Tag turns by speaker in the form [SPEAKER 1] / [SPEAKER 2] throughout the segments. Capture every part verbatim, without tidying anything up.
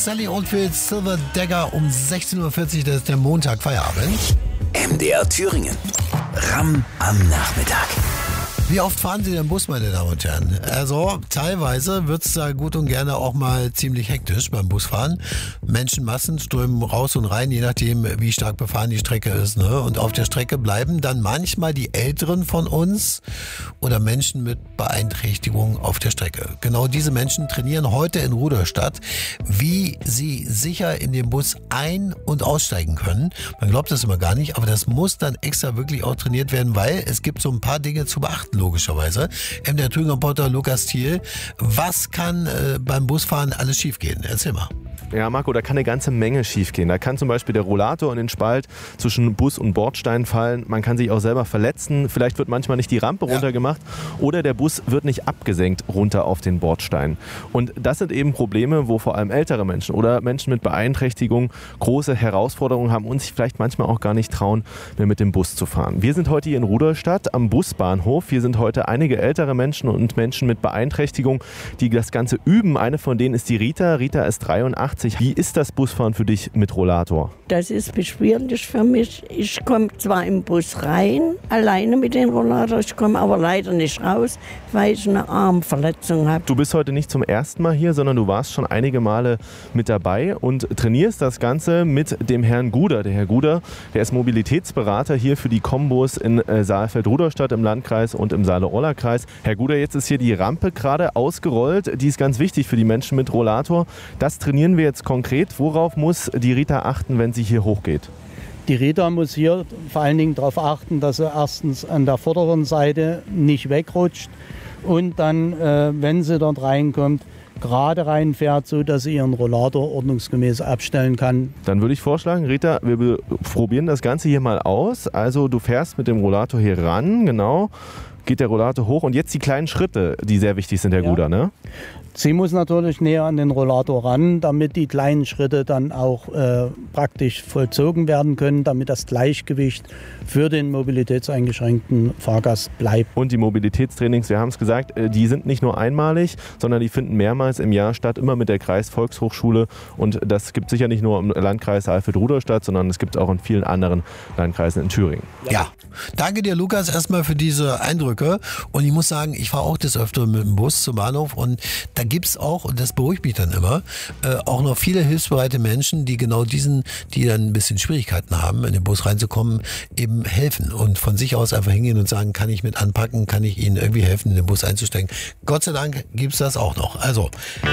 [SPEAKER 1] Sally Oldfield, Silver Dagger um sechzehn Uhr vierzig, das ist der Montag, Feierabend.
[SPEAKER 2] M D R Thüringen. Ramm am Nachmittag.
[SPEAKER 1] Wie oft fahren Sie den Bus, meine Damen und Herren? Also teilweise wird es da gut und gerne auch mal ziemlich hektisch beim Busfahren. Menschenmassen strömen raus und rein, je nachdem, wie stark befahren die Strecke ist. Ne? Und auf der Strecke bleiben dann manchmal die Älteren von uns oder Menschen mit Beeinträchtigungen auf der Strecke. Genau diese Menschen trainieren heute in Rudolstadt, wie sie sicher in den Bus ein- und aussteigen können. Man glaubt das immer gar nicht, aber das muss dann extra wirklich auch trainiert werden, weil es gibt so ein paar Dinge zu beachten. Logischerweise. M D R Thüringen-Reporter Lukas Thiel. Was kann äh, beim Busfahren alles schiefgehen? Erzähl mal.
[SPEAKER 3] Ja, Marco, da kann eine ganze Menge schiefgehen. Da kann zum Beispiel der Rollator in den Spalt zwischen Bus und Bordstein fallen. Man kann sich auch selber verletzen. Vielleicht wird manchmal nicht die Rampe ja. runtergemacht oder der Bus wird nicht abgesenkt runter auf den Bordstein. Und das sind eben Probleme, wo vor allem ältere Menschen oder Menschen mit Beeinträchtigung große Herausforderungen haben und sich vielleicht manchmal auch gar nicht trauen, mehr mit dem Bus zu fahren. Wir sind heute hier in Rudolstadt am Busbahnhof. Hier sind heute einige ältere Menschen und Menschen mit Beeinträchtigung, die das Ganze üben. Eine von denen ist die Rita. Rita ist dreiundachtzig. Wie ist das Busfahren für dich mit Rollator?
[SPEAKER 4] Das ist beschwerlich für mich. Ich komme zwar im Bus rein, alleine mit dem Rollator, ich komme aber leider nicht raus, weil ich eine Armverletzung habe.
[SPEAKER 3] Du bist heute nicht zum ersten Mal hier, sondern du warst schon einige Male mit dabei und trainierst das Ganze mit dem Herrn Guder. Der Herr Guder, der ist Mobilitätsberater hier für die Kombos in äh, Saalfeld-Rudolstadt im Landkreis und im Saale-Orla-Kreis. Herr Guder, jetzt ist hier die Rampe gerade ausgerollt. Die ist ganz wichtig für die Menschen mit Rollator. Das trainieren wir jetzt konkret. Worauf muss die Rita achten, wenn sie hier hochgeht?
[SPEAKER 5] Die Rita muss hier vor allen Dingen darauf achten, dass sie erstens an der vorderen Seite nicht wegrutscht und dann, äh, wenn sie dort reinkommt, gerade reinfährt, so dass sie ihren Rollator ordnungsgemäß abstellen kann.
[SPEAKER 3] Dann würde ich vorschlagen, Rita, wir probieren das Ganze hier mal aus. Also du fährst mit dem Rollator hier ran, genau. Geht der Rollator hoch und jetzt die kleinen Schritte, die sehr wichtig sind, Herr ja. Guder, ne?
[SPEAKER 5] Sie muss natürlich näher an den Rollator ran, damit die kleinen Schritte dann auch äh, praktisch vollzogen werden können, damit das Gleichgewicht für den mobilitätseingeschränkten Fahrgast bleibt.
[SPEAKER 3] Und die Mobilitätstrainings, wir haben es gesagt, die sind nicht nur einmalig, sondern die finden mehrmals im Jahr statt, immer mit der Kreisvolkshochschule. Und das gibt es sicher nicht nur im Landkreis Saalfeld-Rudolstadt, sondern es gibt es auch in vielen anderen Landkreisen in Thüringen.
[SPEAKER 1] Ja, danke dir, Lukas, erstmal für diese Eindrücke. Und ich muss sagen, ich fahre auch des Öfteren mit dem Bus zum Bahnhof und da gibt es auch, und das beruhigt mich dann immer, äh, auch noch viele hilfsbereite Menschen, die genau diesen, die dann ein bisschen Schwierigkeiten haben, in den Bus reinzukommen, eben helfen und von sich aus einfach hingehen und sagen, kann ich mit anpacken, kann ich Ihnen irgendwie helfen, in den Bus einzusteigen. Gott sei Dank gibt es das auch noch. Also,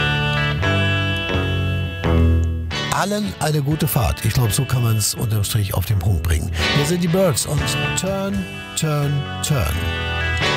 [SPEAKER 1] allen eine gute Fahrt. Ich glaube, so kann man es unterm Strich auf den Punkt bringen. Hier sind die Birds und Turn, Turn, Turn.